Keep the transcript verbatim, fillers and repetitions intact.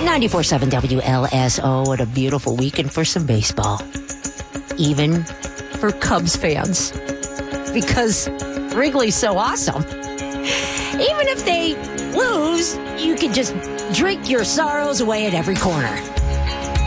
ninety-four point seven W L S O. What a beautiful weekend for some baseball. Even for Cubs fans. Because Wrigley's so awesome. Even if they lose, you can just drink your sorrows away at every corner.